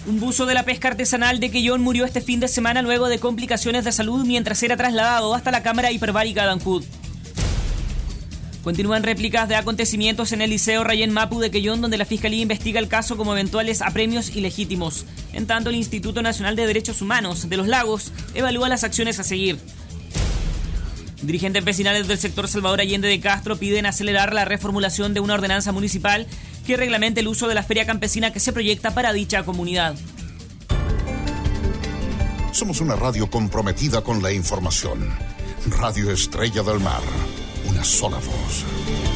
Un buzo de la pesca artesanal de Quellón murió este fin de semana luego de complicaciones de salud mientras era trasladado hasta la cámara hiperbárica de Ancud. Continúan réplicas de acontecimientos en el Liceo Rayén Mapu de Quellón, donde la Fiscalía investiga el caso como eventuales apremios ilegítimos. En tanto, el Instituto Nacional de Derechos Humanos de Los Lagos evalúa las acciones a seguir. Dirigentes vecinales del sector Salvador Allende de Castro piden acelerar la reformulación de una ordenanza municipal que reglamente el uso de la feria campesina que se proyecta para dicha comunidad. Somos una radio comprometida con la información. Radio Estrella del Mar. Una sola voz.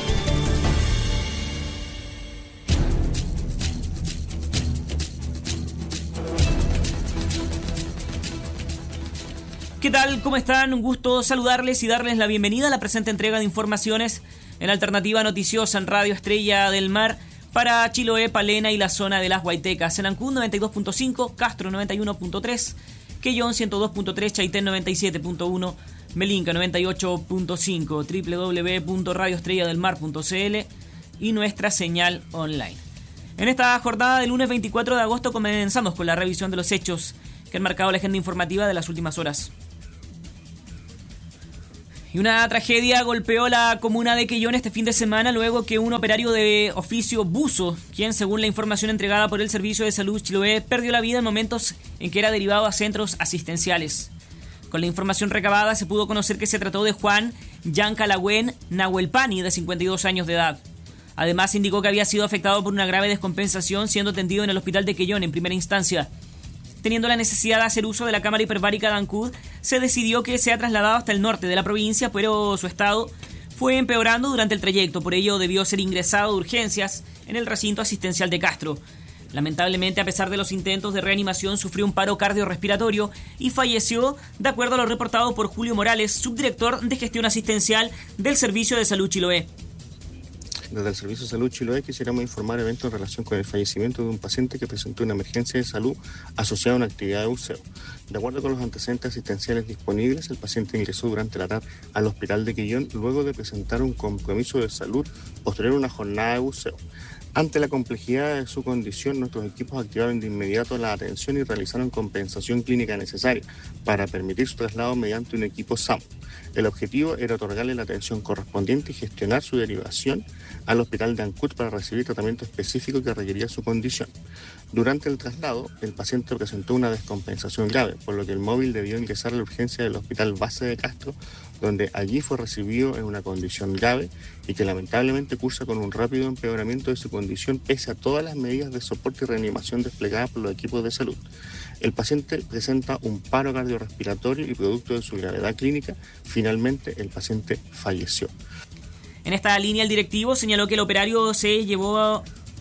¿Qué tal? ¿Cómo están? Un gusto saludarles y darles la bienvenida a la presente entrega de informaciones en Alternativa Noticiosa en Radio Estrella del Mar para Chiloé, Palena y la zona de las Huaytecas. En Ancud 92.5, Castro 91.3, Quellón 102.3, Chaitén 97.1, Melinca 98.5, www.radioestrelladelmar.cl y nuestra señal online. En esta jornada del lunes 24 de agosto comenzamos con la revisión de los hechos que han marcado la agenda informativa de las últimas horas. Y una tragedia golpeó la comuna de Quellón este fin de semana luego que un operario de oficio buzo, quien según la información entregada por el Servicio de Salud Chiloé, perdió la vida en momentos en que era derivado a centros asistenciales. Con la información recabada se pudo conocer que se trató de Juan Yancalagüen Nahuelpani, de 52 años de edad. Además indicó que había sido afectado por una grave descompensación, siendo atendido en el hospital de Quellón en primera instancia. Teniendo la necesidad de hacer uso de la cámara hiperbárica de Ancud, se decidió que sea trasladado hasta el norte de la provincia, pero su estado fue empeorando durante el trayecto. Por ello debió ser ingresado de urgencias en el recinto asistencial de Castro. Lamentablemente, a pesar de los intentos de reanimación, sufrió un paro cardiorrespiratorio y falleció, de acuerdo a lo reportado por Julio Morales, subdirector de gestión asistencial del Servicio de Salud Chiloé. Desde el Servicio de Salud Chiloé quisiéramos informar eventos en relación con el fallecimiento de un paciente que presentó una emergencia de salud asociada a una actividad de buceo. De acuerdo con los antecedentes asistenciales disponibles, el paciente ingresó durante la tarde al hospital de Quellón luego de presentar un compromiso de salud posterior a una jornada de buceo. Ante la complejidad de su condición, nuestros equipos activaron de inmediato la atención y realizaron compensación clínica necesaria para permitir su traslado mediante un equipo SAM. El objetivo era otorgarle la atención correspondiente y gestionar su derivación al hospital de Ancud para recibir tratamiento específico que requería su condición. Durante el traslado, el paciente presentó una descompensación grave, por lo que el móvil debió ingresar a la urgencia del Hospital Base de Castro, donde allí fue recibido en una condición grave y que lamentablemente cursa con un rápido empeoramiento de su condición pese a todas las medidas de soporte y reanimación desplegadas por los equipos de salud. El paciente presenta un paro cardiorrespiratorio y producto de su gravedad clínica, finalmente el paciente falleció. En esta línea, el directivo señaló que el operativo se llevó a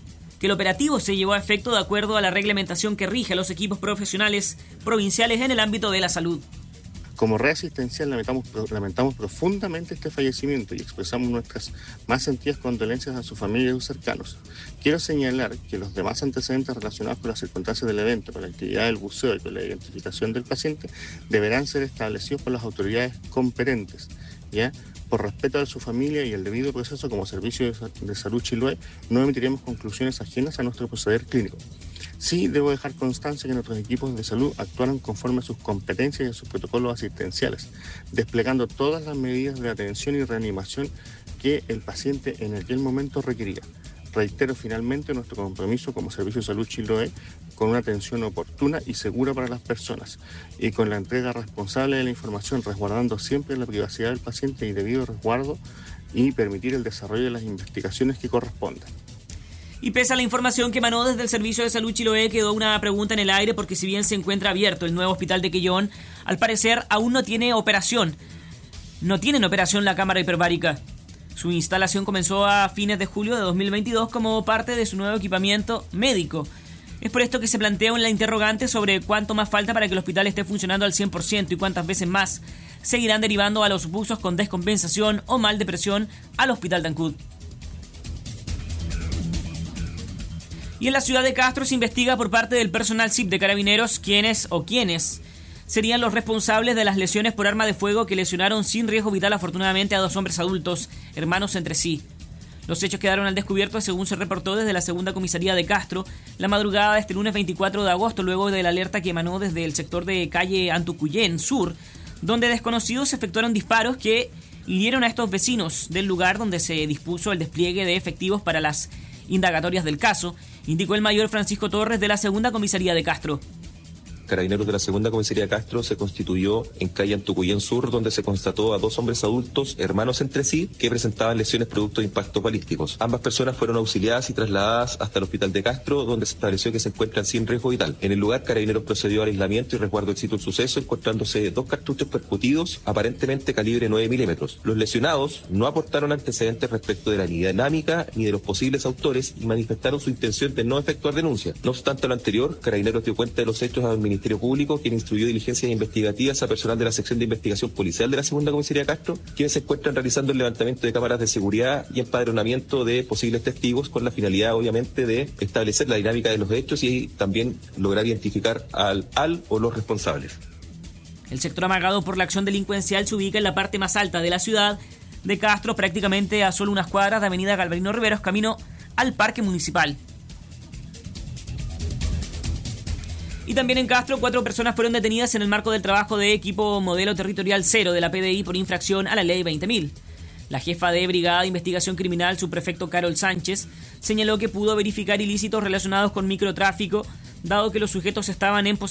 efecto de acuerdo a la reglamentación que rige a los equipos profesionales provinciales en el ámbito de la salud. Como red asistencial lamentamos profundamente este fallecimiento y expresamos nuestras más sentidas condolencias a su familia y a sus cercanos. Quiero señalar que los demás antecedentes relacionados con las circunstancias del evento, con la actividad del buceo y con la identificación del paciente deberán ser establecidos por las autoridades competentes, ¿ya? Por respeto a su familia y el debido proceso como Servicio de Salud Chiloé, no emitiremos conclusiones ajenas a nuestro proceder clínico. Sí debo dejar constancia que nuestros equipos de salud actuaron conforme a sus competencias y a sus protocolos asistenciales, desplegando todas las medidas de atención y reanimación que el paciente en aquel momento requería. Reitero finalmente nuestro compromiso como Servicio de Salud Chiloé con una atención oportuna y segura para las personas y con la entrega responsable de la información, resguardando siempre la privacidad del paciente y debido resguardo y permitir el desarrollo de las investigaciones que correspondan. Y pese a la información que emanó desde el Servicio de Salud Chiloé, quedó una pregunta en el aire porque si bien se encuentra abierto el nuevo hospital de Quellón, al parecer aún no tiene operación. No tiene en operación la cámara hiperbárica. Su instalación comenzó a fines de julio de 2022 como parte de su nuevo equipamiento médico. Es por esto que se plantea la interrogante sobre cuánto más falta para que el hospital esté funcionando al 100% y cuántas veces más seguirán derivando a los buzos con descompensación o mal de presión al hospital de Ancud. Y en la ciudad de Castro se investiga por parte del personal SIP de Carabineros quiénes serían los responsables de las lesiones por arma de fuego que lesionaron sin riesgo vital afortunadamente a 2 hombres adultos, hermanos entre sí. Los hechos quedaron al descubierto, según se reportó desde la segunda comisaría de Castro, la madrugada de este lunes 24 de agosto, luego de la alerta que emanó desde el sector de calle Antucuyén Sur, donde desconocidos efectuaron disparos que hirieron a estos vecinos del lugar donde se dispuso el despliegue de efectivos para las indagatorias del caso, indicó el mayor Francisco Torres de la segunda comisaría de Castro. Carabineros de la segunda comisaría de Castro se constituyó en calle Antucuyén Sur, donde se constató a 2 hombres adultos, hermanos entre sí, que presentaban lesiones producto de impactos balísticos. Ambas personas fueron auxiliadas y trasladadas hasta el hospital de Castro, donde se estableció que se encuentran sin riesgo vital. En el lugar, Carabineros procedió al aislamiento y resguardo del sitio del suceso, encontrándose 2 cartuchos percutidos, aparentemente calibre 9 milímetros. Los lesionados no aportaron antecedentes respecto de la dinámica ni de los posibles autores y manifestaron su intención de no efectuar denuncia. No obstante lo anterior, Carabineros dio cuenta de los hechos al Ministerio Público, quien instruyó diligencias investigativas a personal de la sección de investigación policial de la segunda comisaría de Castro, quienes se encuentran realizando el levantamiento de cámaras de seguridad y empadronamiento de posibles testigos, con la finalidad obviamente de establecer la dinámica de los hechos y también lograr identificar al o los responsables. El sector amagado por la acción delincuencial se ubica en la parte más alta de la ciudad de Castro, prácticamente a solo unas cuadras de avenida Galvarino Riveros, camino al Parque Municipal. Y también en Castro, 4 personas fueron detenidas en el marco del trabajo de equipo modelo territorial 0 de la PDI por infracción a la ley 20.000. La jefa de Brigada de Investigación Criminal, subprefecto Carol Sánchez, señaló que pudo verificar ilícitos relacionados con microtráfico, dado que los sujetos estaban en posesión